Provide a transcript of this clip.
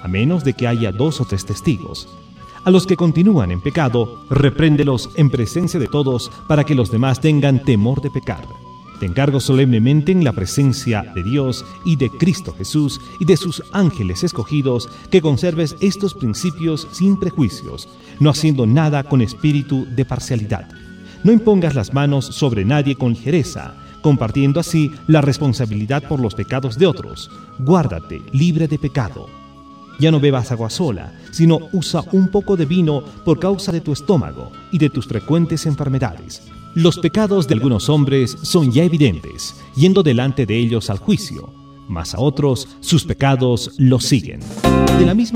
a menos de que haya 2 o 3 testigos. A los que continúan en pecado, repréndelos en presencia de todos para que los demás tengan temor de pecar. Te encargo solemnemente en la presencia de Dios y de Cristo Jesús y de sus ángeles escogidos que conserves estos principios sin prejuicios, no haciendo nada con espíritu de parcialidad. No impongas las manos sobre nadie con ligereza, compartiendo así la responsabilidad por los pecados de otros. Guárdate libre de pecado. Ya no bebas agua sola, sino usa un poco de vino por causa de tu estómago y de tus frecuentes enfermedades. Los pecados de algunos hombres son ya evidentes, yendo delante de ellos al juicio, mas a otros sus pecados los siguen. De la misma